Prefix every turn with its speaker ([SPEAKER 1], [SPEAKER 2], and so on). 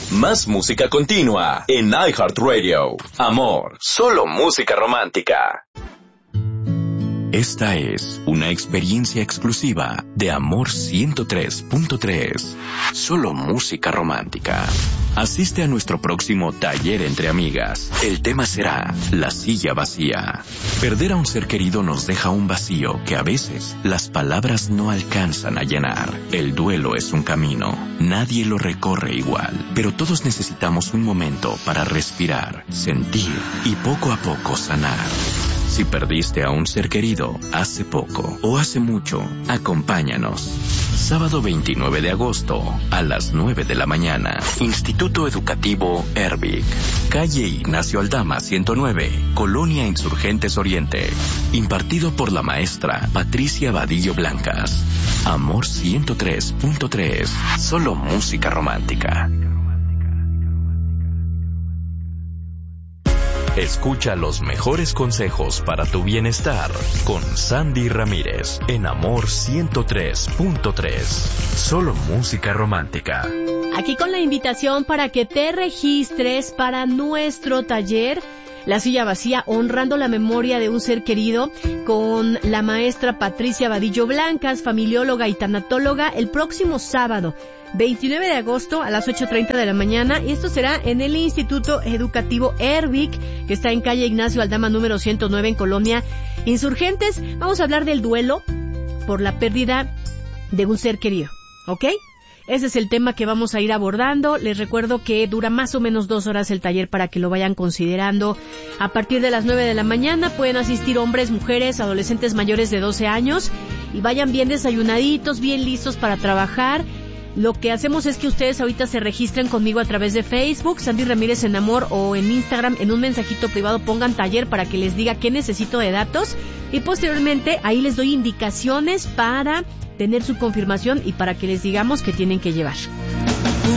[SPEAKER 1] Más música continua en iHeartRadio. Amor, solo música romántica. Esta es una experiencia exclusiva de Amor 103.3. Solo música romántica. Asiste a nuestro próximo taller entre amigas. El tema será la silla vacía. Perder a un ser querido nos deja un vacío que a veces las palabras no alcanzan a llenar. El duelo es un camino. Nadie lo recorre igual, pero todos necesitamos un momento para respirar, sentir y poco a poco sanar. Si perdiste a un ser querido hace poco o hace mucho, acompáñanos. Sábado 29 de agosto a las 9 de la mañana. Instituto Educativo Ervic. Calle Ignacio Aldama 109, Colonia Insurgentes Oriente. Impartido por la maestra Patricia Vadillo Blancas. Amor 103.3. Solo música romántica. Escucha los mejores consejos para tu bienestar con Sandy Ramírez en Amor 103.3. Solo música romántica.
[SPEAKER 2] Aquí con la invitación para que te registres para nuestro taller La Silla Vacía, honrando la memoria de un ser querido, con la maestra Patricia Vadillo Blancas, familióloga y tanatóloga, el próximo sábado 29 de agosto a las 8:30 de la mañana, y esto será en el Instituto Educativo Ervic, que está en calle Ignacio Aldama número 109 en Colonia Insurgentes. Vamos a hablar del duelo por la pérdida de un ser querido, ¿ok? Ese es el tema que vamos a ir abordando. Les recuerdo que dura más o menos 2 horas el taller para que lo vayan considerando. A partir de las 9 de la mañana pueden asistir hombres, mujeres, adolescentes mayores de 12 años y vayan bien desayunaditos, bien listos para trabajar. Lo que hacemos es que ustedes ahorita se registren conmigo a través de Facebook, Sandy Ramírez en Amor, o en Instagram, en un mensajito privado pongan taller para que les diga qué necesito de datos, y posteriormente ahí les doy indicaciones para tener su confirmación y para que les digamos qué tienen que llevar.